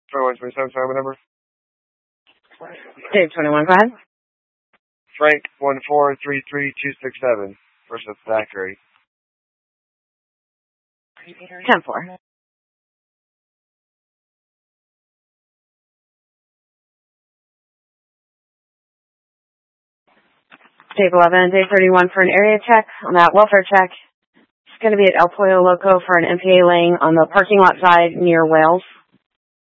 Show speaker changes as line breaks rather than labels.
2127, sorry, what number?
Dave 21, go ahead.
Frank 1433267 versus Thackeray.
10-4. Dave 11, Dave 31 for an area check on that welfare check. It's going to be at El Pollo Loco for an MPA laying on the parking lot side near Wales.